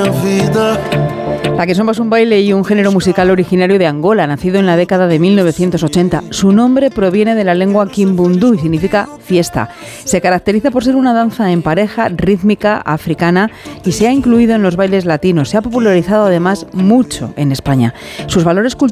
La Kizomba es un baile y un género musical originario de Angola, nacido en la década de 1980. Su nombre proviene de la lengua kimbundu y significa fiesta. Se caracteriza por ser una danza en pareja, rítmica, africana y se ha incluido en los bailes latinos. Se ha popularizado además mucho en España. Sus valores culturales